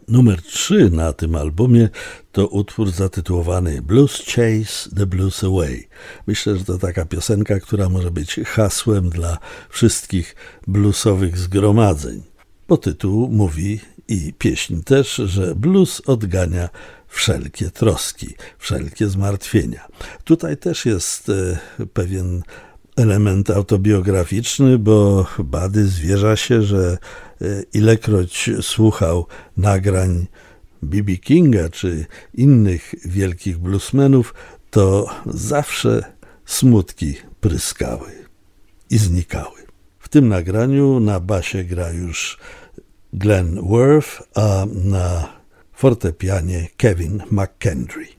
Numer 3 na tym albumie to utwór zatytułowany Blues Chase the Blues Away. Myślę, że to taka piosenka, która może być hasłem dla wszystkich bluesowych zgromadzeń. Bo tytuł mówi i pieśń też, że blues odgania wszelkie troski, wszelkie zmartwienia. Tutaj też jest pewien element autobiograficzny, bo Buddy zwierza się, że ilekroć słuchał nagrań B.B. Kinga czy innych wielkich bluesmenów, to zawsze smutki pryskały i znikały. W tym nagraniu na basie gra już Glenn Worth, a na fortepianie Kevin McKendry.